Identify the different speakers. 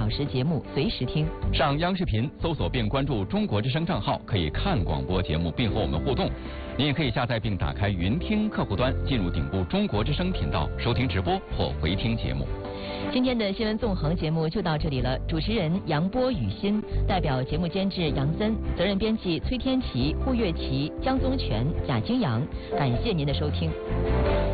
Speaker 1: 小时节目随时听。
Speaker 2: 上央视频搜索并关注中国之声账号，可以看广播节目并和我们互动。您也可以下载并打开云听客户端，进入顶部中国之声频道收听直播或回听节目。
Speaker 1: 今天的新闻纵横节目就到这里了，主持人杨波、雨欣，代表节目监制杨森，责任编辑崔天琪、顾月琪、江宗全、贾金阳，感谢您的收听。